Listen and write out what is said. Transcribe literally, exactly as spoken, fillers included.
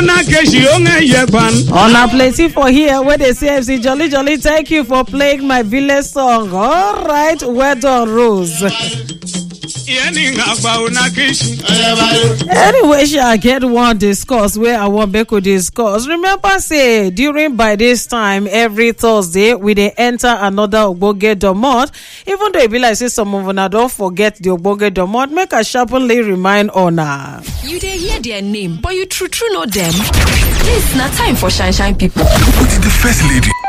On a plenty for here where they say M C Jolly Jolly, thank you for playing my village song. All right, well done, Rose. Anyway, shall get one discuss where I want Beko discuss. Remember, say during by this time every Thursday we they enter another Ogbonge Domot. Even though it be like say some of una don't forget the Ogbonge Domot, make a sharply remind honor. You dey hear their name, but you true true know them. This not time for shine shine people. With the first lady.